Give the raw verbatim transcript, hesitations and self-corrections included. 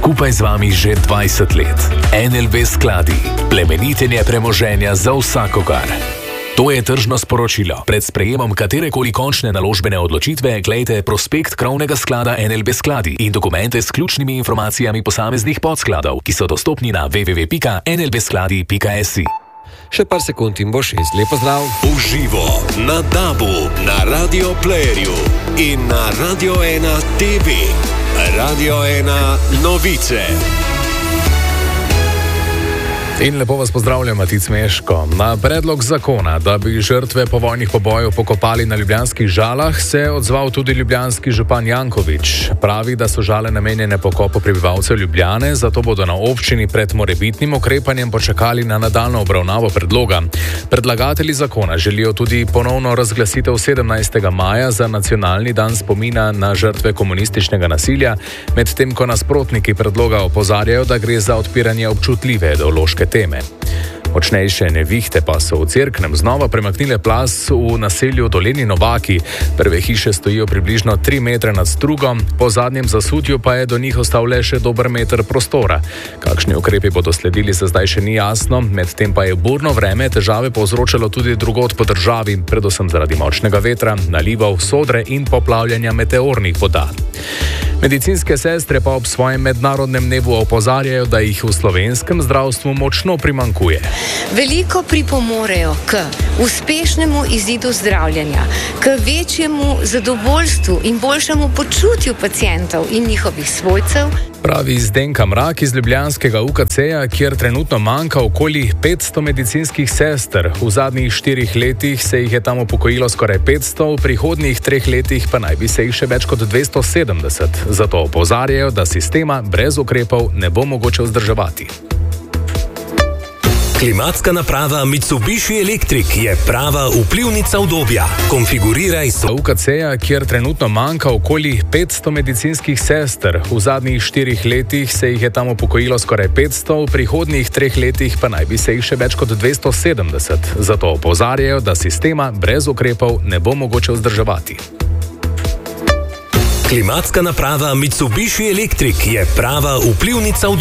skupaj z vami že dvajset let. N L B skladi, plemenitenje premoženja za vsakogar. To je tržno sporočilo. Pred sprejemom katerekoli končne naložbene odločitve glejte prospekt krovnega sklada N L B skladi in dokumente s ključnimi informacijami posameznih podskladov, ki so dostopni na w w w pika n l b skladi pika s i. Še par sekund in bo šest. Lepo zdrav. Uživo na Dabu, na Radio Playerju in na Radio ena T V. Radio ena novice. In lepo vas pozdravljam, Matic Meško. Na predlog zakona, da bi žrtve povojnih pobojev pokopali na ljubljanskih Žalah, se je odzval tudi ljubljanski župan Janković. Pravi, da so Žale namenjene pokopu prebivalcev Ljubljane, zato bodo na občini pred morebitnim ukrepanjem počakali na nadaljnjo obravnavo predloga. Predlagatelji zakona želijo tudi ponovno razglasitev sedemnajstega maja za nacionalni dan spomina na žrtve komunističnega nasilja, medtem ko nasprotniki predloga opozarjajo, da gre za odpiranje občutljive ideološke teme. Močnejše nevihte pa so v Cerknem znova premaknile plaz v naselju Doleni Novaki. Prve hiše stojijo približno tri metre nad strugom, po zadnjem zasutju pa je do njih ostal le še dober meter prostora. Kakšni ukrepi bodo sledili, za zdaj še ni jasno, medtem pa je burno vreme težave povzročalo tudi drugod po državi, predvsem zaradi močnega vetra, nalivov, sodre in poplavljanja meteornih voda. Medicinske sestre pa ob svojem mednarodnem dnevu opozarjajo, da jih v slovenskem zdravstvu močno primanjkuje. Veliko pripomorejo k uspešnemu izidu zdravljenja, k večjemu zadovoljstvu in boljšemu počutju pacientov in njihovih svojcev. Pravi Zdenka Mrak iz ljubljanskega U K C-ja, kjer trenutno manjka okoli petsto medicinskih sester. V zadnjih štirih letih se jih je tam upokojilo skoraj petsto, v prihodnjih treh letih pa naj bi se jih še več kot dvesto sedemdeset. Zato opozarjajo, da sistema brez ukrepov ne bo mogoče vzdrževati. Klimatska naprava Mitsubishi Electric je prava vplivnica udobja. Konfiguriraj so... U K C-ja, kjer trenutno manjka okoli petsto medicinskih sester. V zadnjih štirih letih se jih je tam upokojilo skoraj petsto, v prihodnjih treh letih pa naj bi se jih še več kot dvesto sedemdeset. Zato opozarjajo, da sistema brez ukrepov ne bo mogoče vzdrževati. Klimatska naprava Mitsubishi Electric je prava vplivnica udobja.